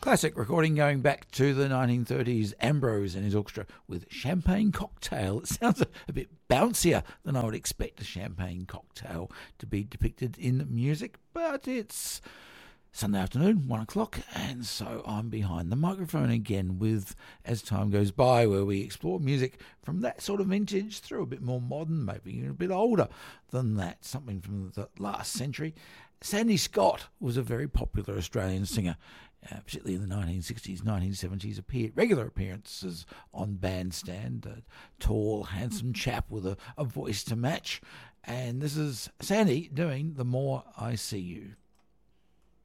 Classic recording going back to the 1930s, Ambrose and his orchestra with Champagne Cocktail. It sounds a bit bouncier than I would expect a champagne cocktail to be depicted in music, but it's Sunday afternoon, 1 o'clock, and so I'm behind the microphone again with As Time Goes By, where we explore music from that sort of vintage through a bit more modern, maybe even a bit older than that, something from the last century. Sandy Scott was a very popular Australian singer, particularly in the 1960s, 1970s, regular appearances on Bandstand, a tall, handsome chap with a voice to match. And this is Sandy doing The More I See You.